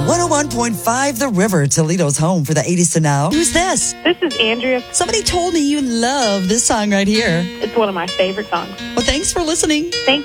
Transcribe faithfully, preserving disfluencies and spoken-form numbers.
one oh one point five The River, Toledo's home for the eighties to now. Who's this? This is Andrea. Somebody told me you love this song right here. It's one of my favorite songs. Well, thanks for listening. Thank